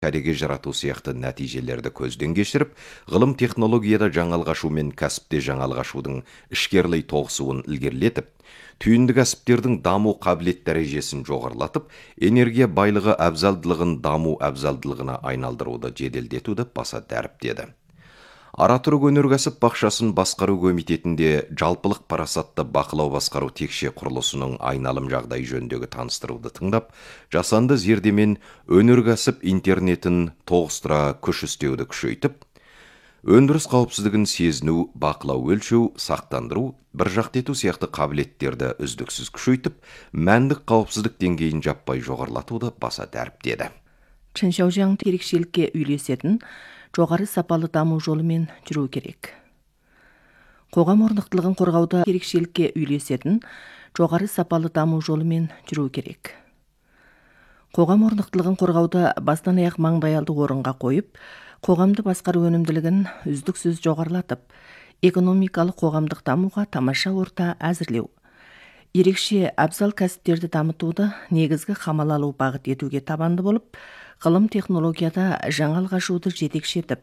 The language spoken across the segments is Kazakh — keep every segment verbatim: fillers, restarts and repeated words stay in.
кәдеге жарату сияқты нәтижелерді көзден кешіріп, ғылым технологияда жаңалық ашу мен кәсіпте жаңалық ашудың ішкерлей тоғысуын ілгерілетіп, түйінді кәсіптердің даму қабілет дәрежесін жоғарылатып, энергия байлығы әбзалдылығын даму әбзалдылығына айналдыруды жеделдетуді баса дәріптеді. Аратүрік өнеркәсіп бақшасын басқару комитетінде жалпылық парасатты бақылау басқару текше құрылысының айналым жағдай жөніндегі таныстыруды тыңдап, жасанды зердемен өнеркәсіп интернетін тоғыстыра күш істеуді күшейтіп, өндіріс қауіпсіздігін сезіну, бақылау өлшеу, сақтандыру, біржақты ету сияқты қабілеттерді үздіксіз күшейтіп, мәндік қауіпсіздік деңгейін жаппай жоғарылатуды баса дәріптеді. Чыншаужаңды ерекшелікке үйлесетін жоғары сапалы даму жолымен жүру керек. Қоғам орнықтылығын қорғауда ерекшелікке үйлесетін жоғары сапалы даму жолымен жүру керек. Қоғам орнықтылығын қорғауда бастан аяқ маңдайалды орынға қойып, қоғамды басқару өнімділігін үздіксіз жоғарылатып, экономикалық қоғамдық дамуға тамаша орта әзірлеу. Ерекше абзал кәсіптерді дамытуды негізгі қамал алу бағыт етуге табанды болып, ғылым технологияда жаңалық ашуды жетекшетіп,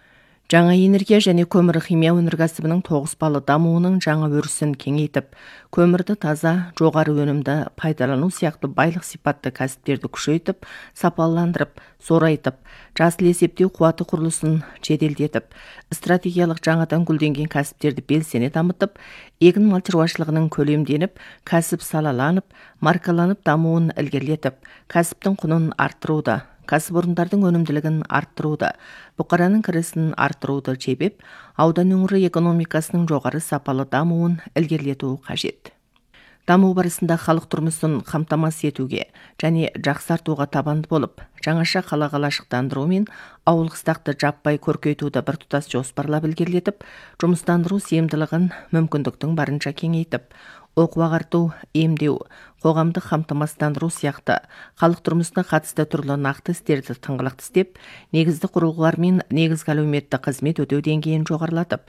жаңа энергия және көмір химия өнеркәсібінің тоғыспалы дамуының жаңа өрісін кеңейтіп, көмірді таза, жоғары өнімді пайдалану сияқты байлық сипатты кәсіптерді күшейтіп, сапаландырып, зорайтып, жасыл есептеу қуаты құрылысын жеделдетіп, стратегиялық жаңадан гүлденген кәсіптерді белсене дамытып, егін мал шаруашылығының көлемденіп, кәсіп салаланып, маркаланып дамуын ілгерілетіп, кәсіптің құнын арттыруды, кәсіпорындардың өнімділігін арттыруды, бұқараның кірісін арттыруды жебеп, аудан өңірі экономикасының жоғары сапалы дамуын ілгерілету қажет. Даму барысында халық тұрмысын қамтамасыз етуге және жақсартуға табанды болып, жаңаша қала қалашықтандыру мен ауыл қыстақты жаппай көркейтуді біртұтас жоспарлап ілгерілетіп, жұмыстандыру сиымдылығын мүмкіндіктің барынша кеңейтіп, оқу ағарту, емдеу, қоғамдық қамтамасыздандыру сияқты халық тұрмысына қатысты түрлі нақты істерді тыңғылықты істеп, негізді құрылғылар мен негізгі әлеуметтік қызмет өтеу деңгейін жоғарылатып,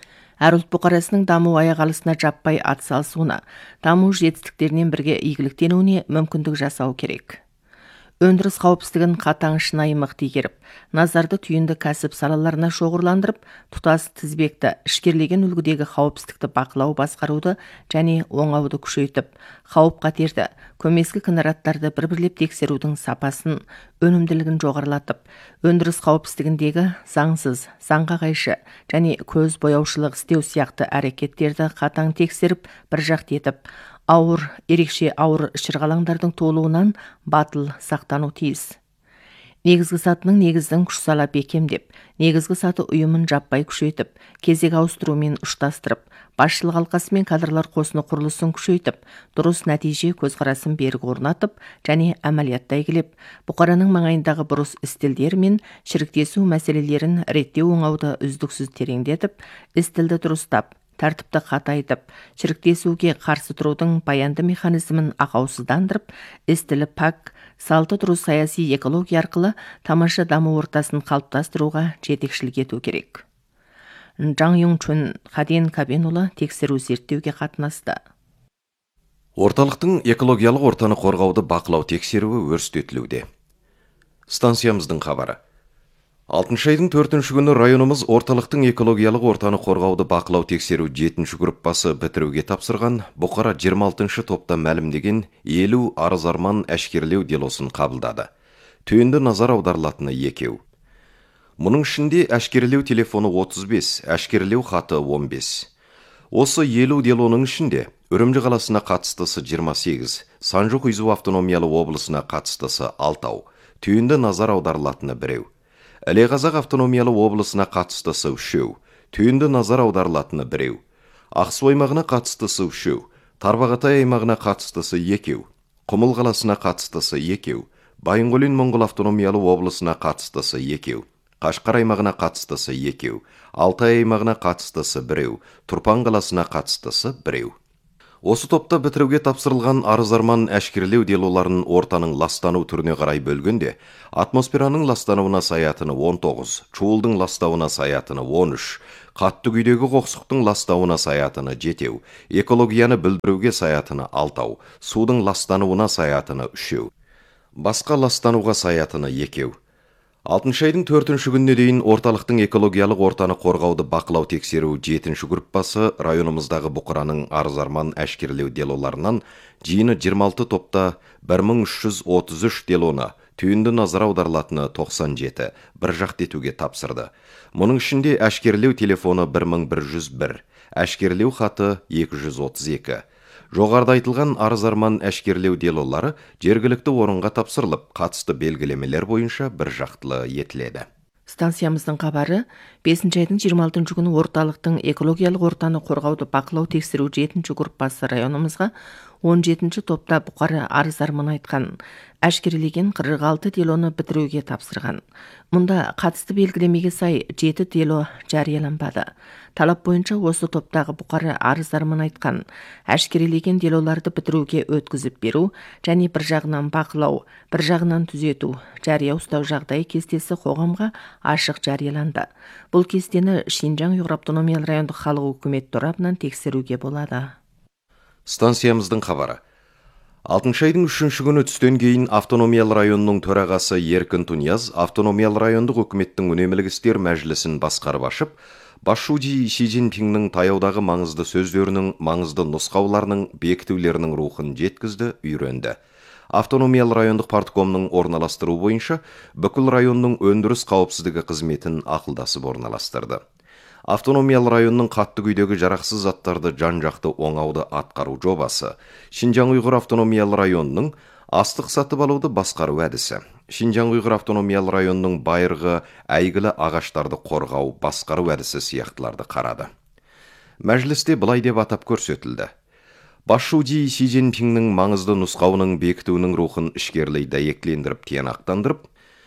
әр ұлт бұқарасының даму аяқ алысына жаппай атсалысуына, даму жетістіктерінен бірге игіліктенуіне мүмкіндік жасау керек. Өндіріс қауіпсіздігін қатаң шынайы мықты игеріп, назарды түйінді кәсіп салаларына шоғырландырып, тұтас тізбекті, ішкерлеген үлгідегі қауіпсіздікті бақылау басқаруды және оңауды күшейтіп, қауіп қатерді, көмескі кінараттарды бір-бірлеп тексерудің сапасын, өнімділігін жоғарылатып, өндіріс қауіпсіздігіндегі заңсыз, заңға қайшы және көз бояушылық істеу сияқты әрекеттерді қатаң тексеріп, біржақты етіп, ауыр, ерекше ауыр шырғалаңдардың толуынан батыл сақтану тиіс. Негізгі сатының негіздің күш сала бекемдеп, негізгі саты ұйымын жаппай күшейтіп, кезек ауыстырумен ұштастырып, басшылық алқасы мен кадрлар қосыны құрылысын күшейтіп, дұрыс нәтиже көзқарасын берік орнатып және әмәлиятта игілеп, бұқараның маңайындағы бұрыс істілдер мен шіріктесу мәселелерін реттеу оңауды үздіксіз тереңдетіп, істілді дұрыстап, тәртіпті қатайтып, шіріктесуге қарсы тұрудың баянды механизмін ақаусыздандырып, істілі пәк, салты дұрыс саяси экология арқылы тамаша даму ортасын қалыптастыруға жетекшілік ету керек. Жаң Юңчун Хаден Кабенұлы тексеру зерттеуге қатынасты. Орталықтың экологиялық ортаны қорғауды бақылау тексеруі өрістетілуде. Станциямыздың хабары. алтыншы айдың төртінші күні районымыз орталықтың экологиялық ортаны қорғауды бақылау тексеру жетінші группасы бітіруге тапсырған, бұқара жиырма алтыншы топта мәлімдеген елу арыз-арман әшкерлеу делосын қабылдады. Түйінді назар аударылатыны екеу. Мұның ішінде әшкерлеу телефоны отыз бес, әшкерлеу хаты он бес. Осы елу делоның ішінде Үрімжі қаласына қатыстысы жиырма сегіз, Санжу-Құйзу автономиялы облысына қатыстысы алтау, түйінді назар аударылатыны біреу. Іле-Қазақ автономиялы облысына қатыстысы үшеу, түйінді назар аударылатыны біреу. Ақсу аймағына қатыстысы үшеу, Тарбағатай аймағына қатыстысы екеу, Құмыл қаласына қатыстысы екеу, Байынғолин Моңғол автономиялы облысына қатыстысы екеу, Қашқар аймағына қатыстысы екеу, Алтай аймағына қатыстысы біреу, Тұрпан қаласына қатыстысы біреу. Осы топта бітіруге тапсырылған арыз-арман әшкерлеу делоларын ортаның ластану түріне қарай бөлгенде, атмосфераның ластануына саятыны он тоғыз, шуылдың ластауына саятыны он үш, қатты күйдегі қоқсықтың ластауына саятыны жетеу, экологияны білдіруге саятыны алтау, судың ластануына саятыны үшеу, басқа ластануға саятыны екеу. алтыншы айдың төртінші күніне дейін орталықтың экологиялық ортаны қорғауды бақылау тексеру жетінші группасы районымыздағы бұқараның арыз-арман әшкерелеу делоларынан жиыны жиырма алты топта бір мың үш жүз отыз үш делоны түйінді назар аударылатыны тоқсан жеті бір жақты етуге тапсырды. Мұның ішінде әшкерелеу телефоны бір мың бір жүз бір, әшкерелеу хаты екі жүз отыз екі. Жоғарыда айтылған арыз-арман әшкерлеу делолары жергілікті орынға тапсырылып, қатысты белгілемелер бойынша бір жақтылы етіледі. Станциямыздың хабары бесінші айдың жиырма алтыншы күні орталықтың экологиялық ортаны қорғауды бақылау тексеру жетінші группасы районымызға он жетінші топта бұқара арыз-арман айтқан, әшкерелеген қырық алты делоны бітіруге тапсырған. Мұнда қатысты белгілемеге сай жеті дело жарияланбады. Талап бойынша осы топтағы бұқара арыз-арман айтқан, әшкерелеген делоларды бітіруге өткізіп беру және бір жағынан бақылау, бір жағынан түзету, жария ұстау жағдайы кестесі қоғамға ашық жарияланды. Бұл кестені Шинжаң Ұйғыр автономиялы райондық халық өкімет торабынан тексеруге болады. Станциямыздың хабары. алтыншы айдың үшінші күні түстен кейін автономиялы районның төрағасы Еркін Тунияз автономиялы райондық өкіметтің үнемілік істер мәжілісін басқарып ашып, Басшуди Си Цзиньпиннің таяудағы маңызды сөздерінің, маңызды нұсқауларының, бекітулерінің рухын жеткізді, үйренді. Автономиялы райондық парткомның орналастыру бойынша бүкіл районның өндіріс қауіпсіздігі қызметін ақылдасып орналастырды. Автономиялы районның қатты күйдегі жарақсыз заттарды жан-жақты оңауды атқару жобасы, Шинжаң Ұйғыр автономиялы районының астық сатып алуды басқару әдісі, Шинжаң Ұйғыр автономиялы районының байырғы әйгілі ағаштарды қорғау, басқару әдісі сияқтыларды қарады. Мәжілісте былай деп атап көрсетілді. Басшуди Си Цзиньпиннің маңызды нұсқауының бекітуінің рухын ішкерлей дәйектілендіріп тиянақтандырып,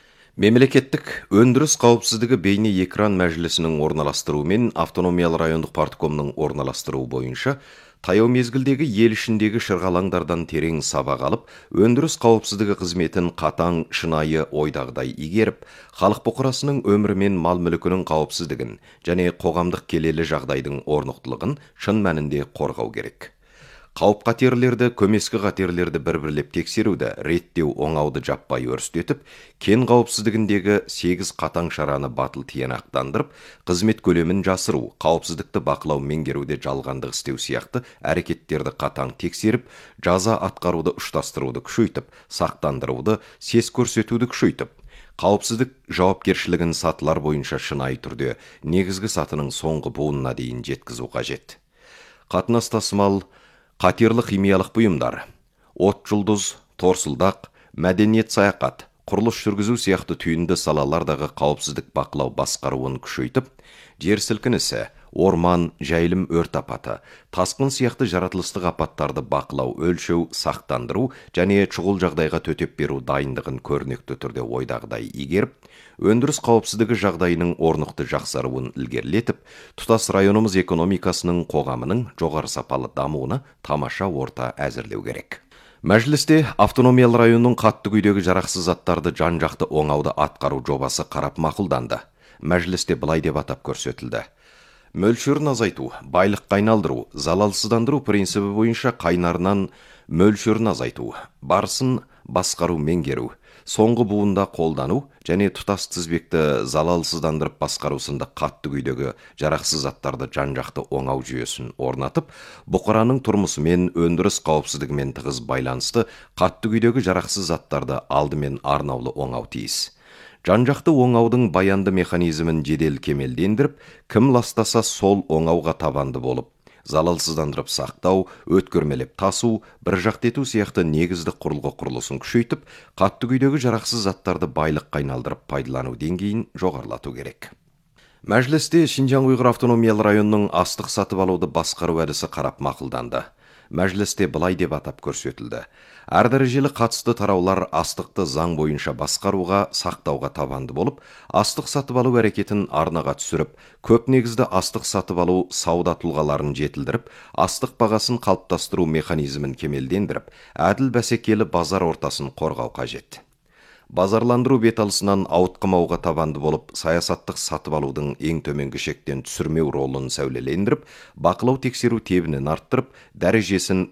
Мемлекеттік өндіріс қауіпсіздігі бейне экран мәжілісінің орналастыруымен автономиялы райондық парткомның орналастыру бойынша таяу мезгілдегі ел ішіндегі шырғалаңдардан терең сабақ алып, өндіріс қауіпсіздігі қызметін қатаң, шынайы ойдағыдай игеріп, халық бұқарасының өмірі мен мал мүлкінің қауіпсіздігін және қоғамдық келелі жағдайдың орнықтылығын шын мәнінде қорғау керек. Қауіп қатерлерді, көмескі қатерлерді бір-бірлеп тексеруді, реттеу, оңауды жаппай өрістетіп, кен қауіпсіздігіндегі сегіз қатаң шараны батыл тиянақтандырып, қызмет көлемін жасыру, қауіпсіздікті бақылау меңгеруде жалғандық істеу сияқты әрекеттерді қатаң тексеріп, жаза атқаруды ұштастыруды күшейтіп, сақтандыруды, сес көрсетуді күшейтіп, қауіпсіздік жауапкершілігін сатылар бойынша шынайы түрде негізгі сатының соңғы буынына дейін жеткізу қажет. Қатынас тасымал, қатерлі химиялық бұйымдар, от жұлдыз, торсылдақ, мәдениет саяхат, құрылыс жүргізу сияқты түйінді салалардағы қауіпсіздік бақылау басқаруын күшейтіп, жер сілкінісі, орман, жайылым өрт апаты, тасқын сияқты жаратылыстық апаттарды бақылау, өлшеу, сақтандыру және шұғыл жағдайға төтеп беру дайындығын көрнекті түрде ойдағыдай игеріп, өндіріс қауіпсіздігі жағдайының орнықты жақсаруын ілгерілетіп, тұтас районымыз экономикасының, қоғамының жоғары сапалы дамуына тамаша орта әзірлеу керек. Мәжілісте автономиялы районның қатты күйдегі жарақсыз заттарды жан-жақты оңауды атқару жобасы қарап мақұлданды. Мәжілісте былай деп атап көрсетілді. Мөлшерін азайту, байлыққа айналдыру, залалсыздандыру принципі бойынша қайнарынан мөлшерін азайту, барысын басқару меңгеру, соңғы буында қолдану және тұтас тізбекті залалсыздандырып басқару сынды қатты күйдегі жарақсыз заттарды жан-жақты оңау жүйесін орнатып, бұқараның тұрмысымен, өндіріс қауіпсіздігімен тығыз байланысты қатты күйдегі жарақсыз заттарды алдымен арнаулы оңау тиіс. Жан-жақты оңаудың баянды механизмін жедел кемелдендіріп, кім ластаса сол оңауға табанды болып, залалсыздандырып сақтау, өткөрмелеп тасу, бір жақты ету сияқты негізді құрылғы құрылысын күшейтіп, қатты күйдегі жарақсыз заттарды байлыққа айналдырып пайдалану деңгейін жоғарылату керек. Мәжілісте Шинжаң Ұйғыр автономиялы районының астық сатып алуды басқару әдісі қарап мақұлданды. Мәжілісте былай деп атап көрсетілді. Әр дәрежелі қатысты тараулар астықты заң бойынша басқаруға, сақтауға табанды болып, астық сатып алу әрекетін арнаға түсіріп, көп негізді астық сатып алу сауда тұлғаларын жетілдіріп, астық бағасын қалыптастыру механизмін кемелдендіріп, әділ бәсекелі базар ортасын қорғау қажет. Базарландыру беталысынан ауытқымауға табанды болып, саясаттық сатып алудың ең төменгі шектен түсірмеу ролын сәулелендіріп, бақылау тексеру тебінін арттырып, дәрежесін